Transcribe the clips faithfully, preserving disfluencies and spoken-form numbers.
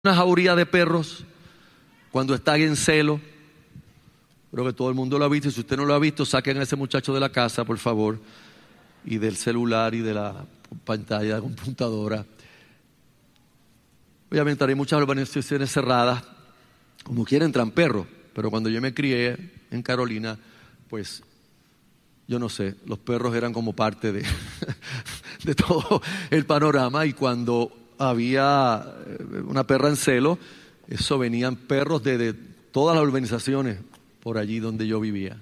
una jauría de perros cuando están en celo. Creo que todo el mundo lo ha visto, y si usted no lo ha visto, saquen a ese muchacho de la casa, por favor, y del celular y de la pantalla de la computadora. Obviamente hay muchas urbanizaciones cerradas, como quiera entran perros, pero cuando yo me crié en Carolina, pues yo no sé, los perros eran como parte de, de todo el panorama, y cuando había una perra en celo, eso venían perros de, de todas las urbanizaciones por allí donde yo vivía,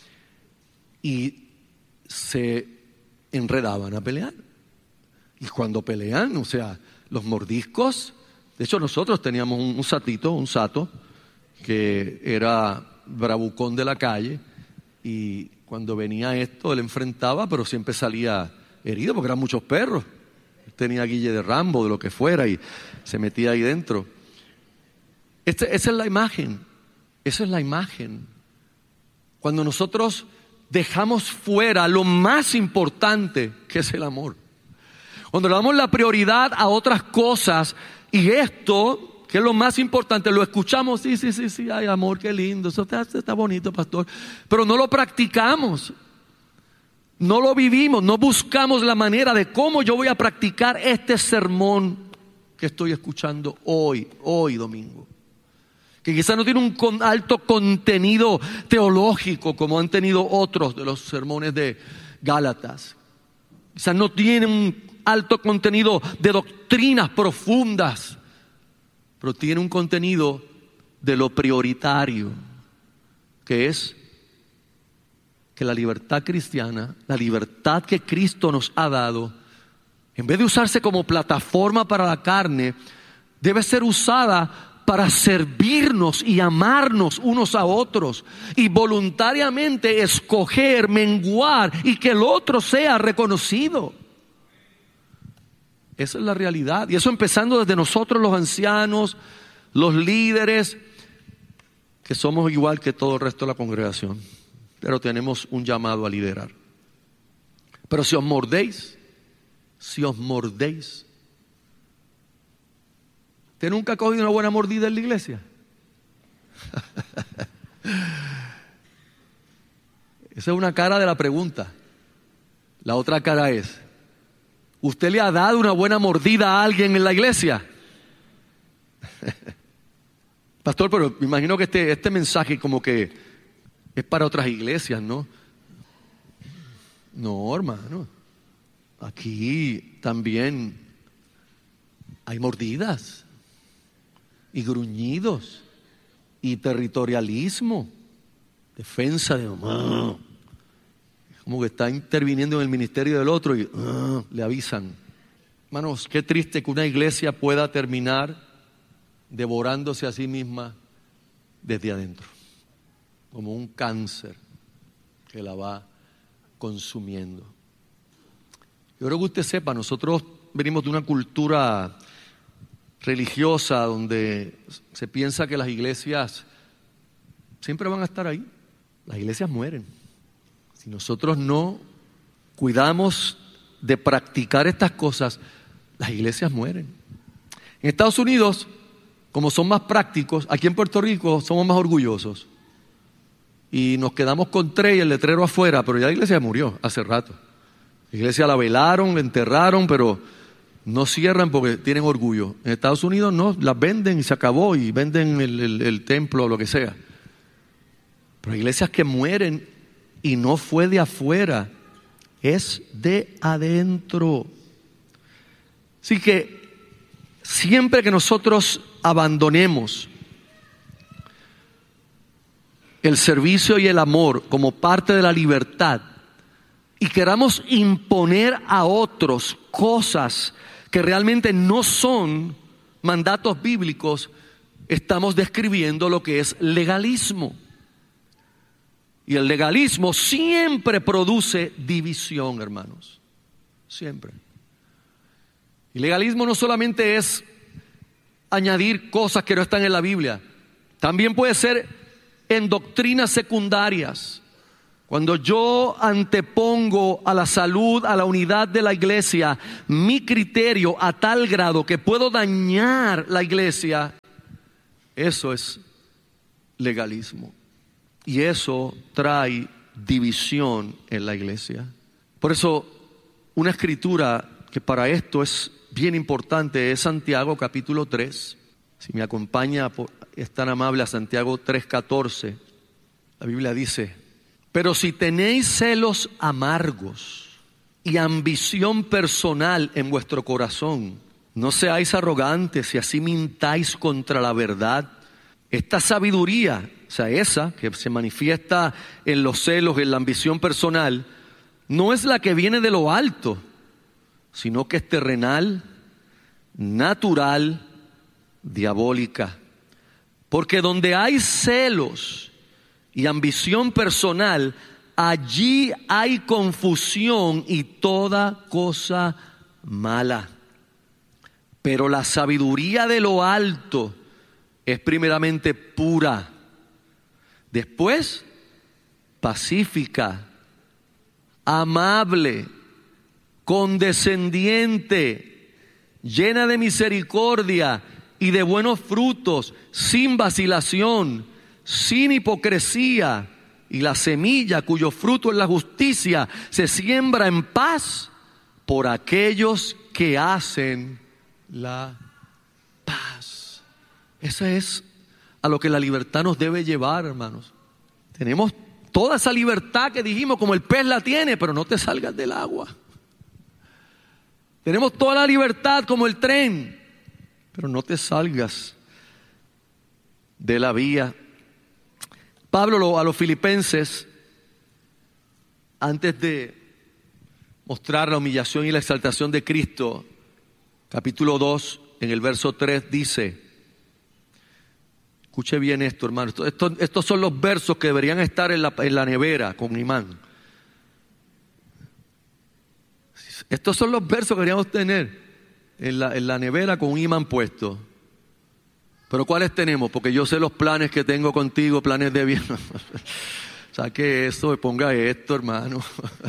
y se enredaban a pelear. Y cuando pelean, o sea, los mordiscos. De hecho, nosotros teníamos un, un satito, un sato, que era bravucón de la calle, y cuando venía esto, él enfrentaba, pero siempre salía herido, porque eran muchos perros. Tenía guille de Rambo, de lo que fuera, y se metía ahí dentro. Este, esa es la imagen, esa es la imagen. Cuando nosotros dejamos fuera lo más importante, que es el amor. Cuando le damos la prioridad a otras cosas, y esto, que es lo más importante, lo escuchamos, sí, sí, sí, sí, ay, amor, qué lindo, eso está, está bonito, pastor, pero no lo practicamos, no lo vivimos, no buscamos la manera de cómo yo voy a practicar este sermón que estoy escuchando hoy, hoy domingo, que quizás no tiene un con, alto contenido teológico como han tenido otros de los sermones de Gálatas, quizás no tiene un alto contenido de doctrinas profundas, pero tiene un contenido de lo prioritario, que es que la libertad cristiana, la libertad que Cristo nos ha dado, en vez de usarse como plataforma para la carne, debe ser usada para servirnos y amarnos unos a otros, y voluntariamente escoger, menguar, y que el otro sea reconocido. Esa es la realidad, y eso empezando desde nosotros los ancianos, los líderes, que somos igual que todo el resto de la congregación, pero tenemos un llamado a liderar. Pero si os mordéis, si os mordéis, ¿usted nunca ha cogido una buena mordida en la iglesia? Esa es una cara de la pregunta. La otra cara es: ¿usted le ha dado una buena mordida a alguien en la iglesia? Pastor, pero me imagino que este, este mensaje como que es para otras iglesias, ¿no? No, hermano. Aquí también hay mordidas y gruñidos y territorialismo, defensa de mamá. Como que está interviniendo en el ministerio del otro y uh, le avisan. Hermanos, qué triste que una iglesia pueda terminar devorándose a sí misma desde adentro, como un cáncer que la va consumiendo. Yo creo que usted sepa, nosotros venimos de una cultura religiosa donde se piensa que las iglesias siempre van a estar ahí. Las iglesias mueren. Si nosotros no cuidamos de practicar estas cosas, las iglesias mueren. En Estados Unidos, como son más prácticos, aquí en Puerto Rico somos más orgullosos. Y nos quedamos con tres y el letrero afuera, pero ya la iglesia murió hace rato. La iglesia la velaron, la enterraron, pero no cierran porque tienen orgullo. En Estados Unidos no, las venden y se acabó, y venden el, el, el templo o lo que sea. Pero hay iglesias que mueren, y no fue de afuera, es de adentro. Así que siempre que nosotros abandonemos el servicio y el amor como parte de la libertad, y queramos imponer a otros cosas que realmente no son mandatos bíblicos, estamos describiendo lo que es legalismo. Y el legalismo siempre produce división, hermanos. Siempre. Y legalismo no solamente es añadir cosas que no están en la Biblia. También puede ser en doctrinas secundarias. Cuando yo antepongo a la salud, a la unidad de la iglesia, mi criterio a tal grado que puedo dañar la iglesia, eso es legalismo. Y eso trae división en la iglesia. Por eso, una escritura que para esto es bien importante es Santiago capítulo tres. Si me acompaña, es tan amable, a Santiago tres catorce. La Biblia dice: pero si tenéis celos amargos y ambición personal en vuestro corazón, no seáis arrogantes y así mintáis contra la verdad. Esta sabiduría, o sea, esa que se manifiesta en los celos, en la ambición personal, no es la que viene de lo alto, sino que es terrenal, natural, diabólica. Porque donde hay celos y ambición personal, allí hay confusión y toda cosa mala. Pero la sabiduría de lo alto es primeramente pura, después pacífica, amable, condescendiente, llena de misericordia y de buenos frutos, sin vacilación, sin hipocresía. Y la semilla cuyo fruto es la justicia se siembra en paz por aquellos que hacen la paz. Esa es a lo que la libertad nos debe llevar, hermanos. Tenemos toda esa libertad que dijimos, como el pez la tiene, pero no te salgas del agua. Tenemos toda la libertad como el tren, pero no te salgas de la vía. Pablo a los filipenses, antes de mostrar la humillación y la exaltación de Cristo, capítulo dos, en el verso tres dice, escuche bien esto, hermano, esto, esto, estos son los versos que deberían estar en la, en la nevera con imán. Estos son los versos que deberíamos tener en la, en la nevera con un imán puesto. Pero ¿cuáles tenemos? Porque yo sé los planes que tengo contigo, planes de bien. Saque eso y ponga esto, hermano.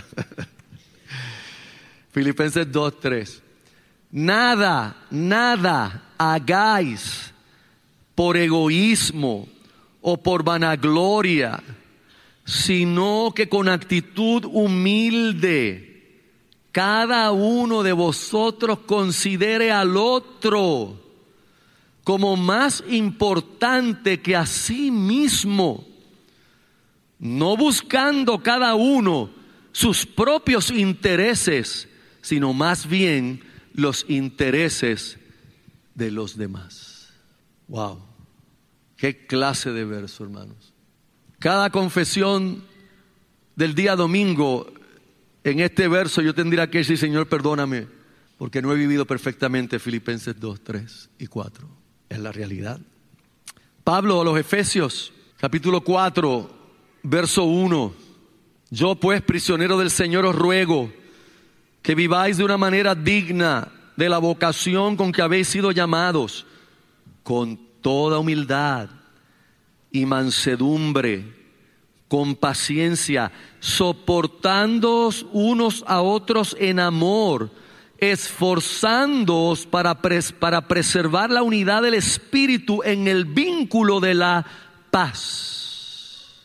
Filipenses dos, tres. Nada, nada hagáis por egoísmo o por vanagloria, sino que con actitud humilde cada uno de vosotros considere al otro como más importante que a sí mismo, no buscando cada uno sus propios intereses, sino más bien los intereses de los demás. Wow, qué clase de verso, hermanos. Cada confesión del día domingo, en este verso yo tendría que decir: Señor, perdóname, porque no he vivido perfectamente Filipenses dos, tres y cuatro. Es la realidad. Pablo a los Efesios, capítulo cuatro, verso uno. Yo pues, prisionero del Señor, os ruego que viváis de una manera digna de la vocación con que habéis sido llamados, con toda humildad y mansedumbre, con paciencia, soportándoos unos a otros en amor, esforzándoos para, pres, para preservar la unidad del Espíritu en el vínculo de la paz.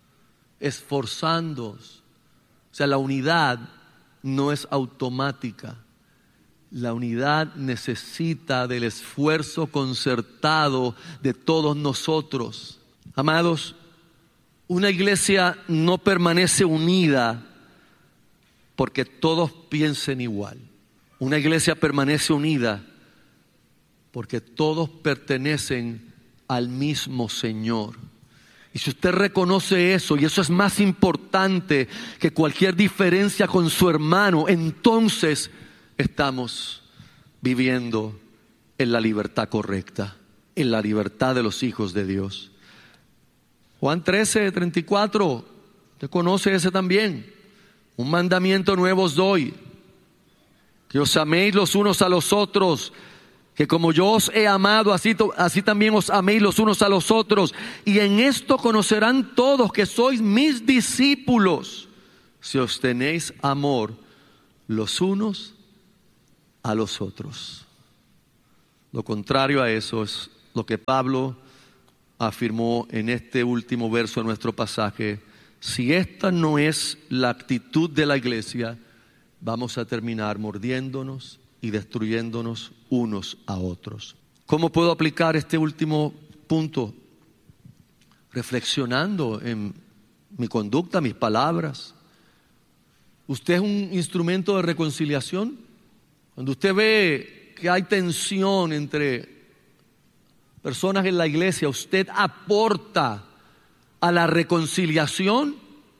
Esforzándoos. O sea, la unidad no es automática. La unidad necesita del esfuerzo concertado de todos nosotros. Amados, una iglesia no permanece unida porque todos piensen igual. Una iglesia permanece unida porque todos pertenecen al mismo Señor. Y si usted reconoce eso, y eso es más importante que cualquier diferencia con su hermano, entonces estamos viviendo en la libertad correcta, en la libertad de los hijos de Dios. Juan trece, treinta y cuatro, usted conoce ese también. Un mandamiento nuevo os doy, que os améis los unos a los otros, que como yo os he amado, así, así también os améis los unos a los otros. Y en esto conocerán todos que sois mis discípulos, si os tenéis amor los unos a los otros. Lo contrario a eso es lo que Pablo afirmó en este último verso de nuestro pasaje. Si esta no es la actitud de la iglesia, vamos a terminar mordiéndonos y destruyéndonos unos a otros. ¿Cómo puedo aplicar este último punto? Reflexionando en mi conducta, mis palabras. ¿Usted es un instrumento de reconciliación? Cuando usted ve que hay tensión entre personas en la iglesia, ¿usted aporta a la reconciliación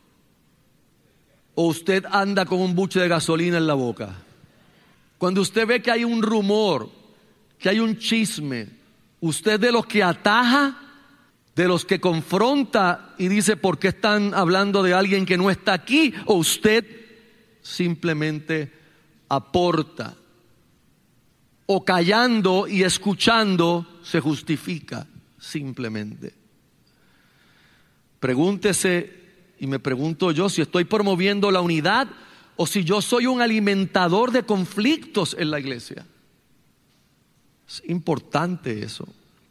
o usted anda con un buche de gasolina en la boca? Cuando usted ve que hay un rumor, que hay un chisme, ¿usted de los que ataja, de los que confronta y dice por qué están hablando de alguien que no está aquí, o usted simplemente aporta? O callando y escuchando se justifica simplemente. Pregúntese, y me pregunto yo, si estoy promoviendo la unidad o si yo soy un alimentador de conflictos en la iglesia. Es importante eso.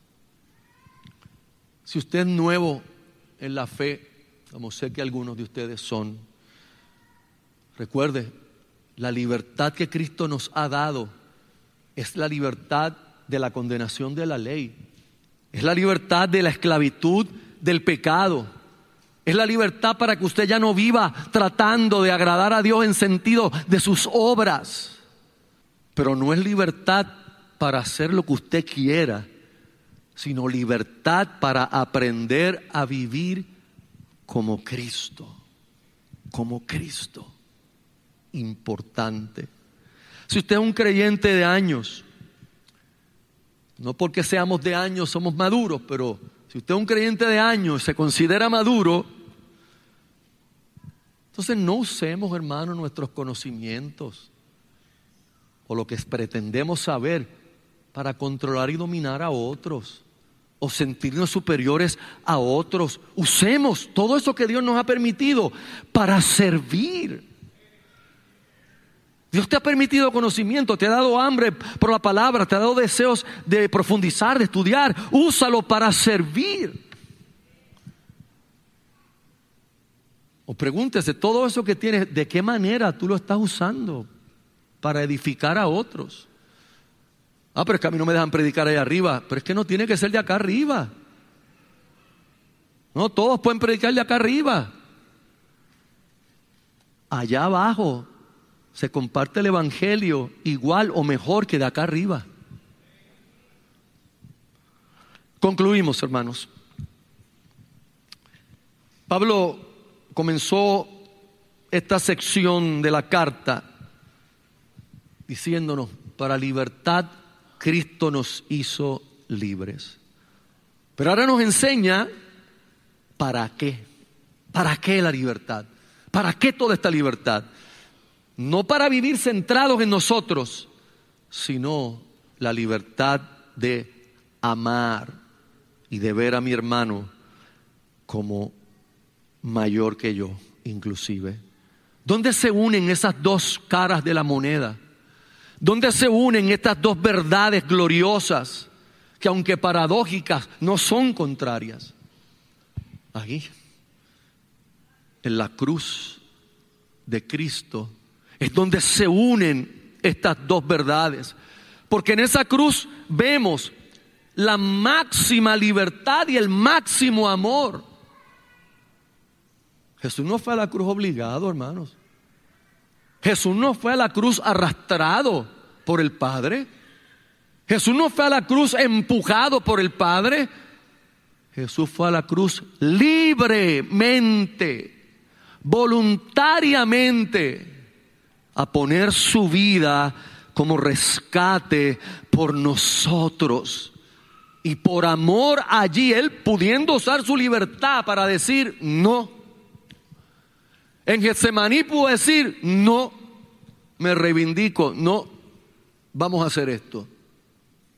Si usted es nuevo en la fe, como sé que algunos de ustedes son, recuerde, la libertad que Cristo nos ha dado es la libertad de la condenación de la ley. Es la libertad de la esclavitud del pecado. Es la libertad para que usted ya no viva tratando de agradar a Dios en sentido de sus obras. Pero no es libertad para hacer lo que usted quiera, sino libertad para aprender a vivir como Cristo. Como Cristo. Importante. Si usted es un creyente de años, no porque seamos de años somos maduros, pero si usted es un creyente de años y se considera maduro, entonces no usemos, hermanos, nuestros conocimientos o lo que pretendemos saber para controlar y dominar a otros o sentirnos superiores a otros. Usemos todo eso que Dios nos ha permitido para servir. Dios te ha permitido conocimiento, te ha dado hambre por la palabra, te ha dado deseos de profundizar, de estudiar. Úsalo para servir. O pregúntese, todo eso que tienes, ¿de qué manera tú lo estás usando para edificar a otros? Ah, pero es que a mí no me dejan predicar allá arriba. Pero es que no tiene que ser de acá arriba. No, todos pueden predicar de acá arriba. Allá abajo se comparte el evangelio igual o mejor que de acá arriba. Concluimos, hermanos. Pablo comenzó esta sección de la carta diciéndonos: para libertad Cristo nos hizo libres. Pero ahora nos enseña para qué. ¿Para qué la libertad? ¿Para qué toda esta libertad? No para vivir centrados en nosotros, sino la libertad de amar y de ver a mi hermano como mayor que yo, inclusive. ¿Dónde se unen esas dos caras de la moneda? ¿Dónde se unen estas dos verdades gloriosas que, aunque paradójicas, no son contrarias? Aquí, en la cruz de Cristo, es donde se unen estas dos verdades. Porque en esa cruz vemos la máxima libertad y el máximo amor. Jesús no fue a la cruz obligado, hermanos. Jesús no fue a la cruz arrastrado por el Padre. Jesús no fue a la cruz empujado por el Padre. Jesús fue a la cruz libremente, voluntariamente, a poner su vida como rescate por nosotros. Y por amor allí, Él pudiendo usar su libertad para decir no. En Getsemaní pudo decir no, me reivindico, no, vamos a hacer esto.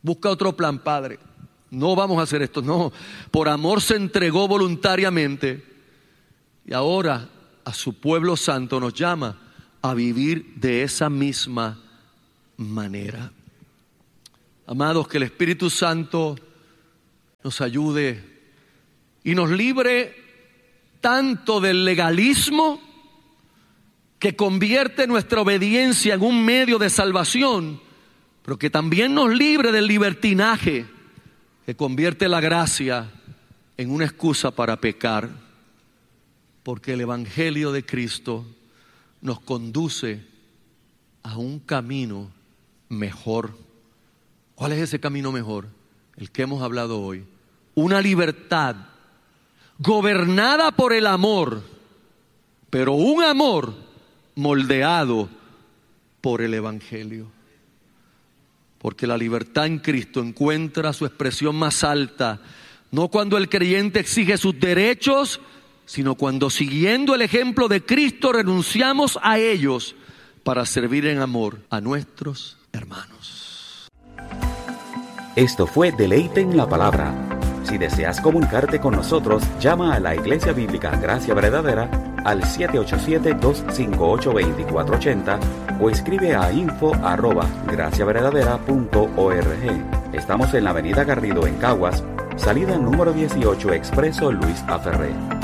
Busca otro plan, Padre. No vamos a hacer esto, no. Por amor se entregó voluntariamente y ahora a su pueblo santo nos llama a vivir de esa misma manera. Amados, que el Espíritu Santo nos ayude y nos libre tanto del legalismo que convierte nuestra obediencia en un medio de salvación, pero que también nos libre del libertinaje que convierte la gracia en una excusa para pecar, porque el Evangelio de Cristo nos conduce a un camino mejor. ¿Cuál es ese camino mejor? El que hemos hablado hoy. Una libertad gobernada por el amor, pero un amor moldeado por el Evangelio. Porque la libertad en Cristo encuentra su expresión más alta, no cuando el creyente exige sus derechos, sino cuando, siguiendo el ejemplo de Cristo, renunciamos a ellos para servir en amor a nuestros hermanos. Esto fue Deleite en la Palabra. Si deseas comunicarte con nosotros, llama a la Iglesia Bíblica Gracia Verdadera al siete ocho siete, dos cinco ocho, dos cuatro ocho cero o escribe a info arroba gracia verdadera punto org. Estamos en la avenida Garrido en Caguas, salida número dieciocho, Expreso Luis A. Ferré.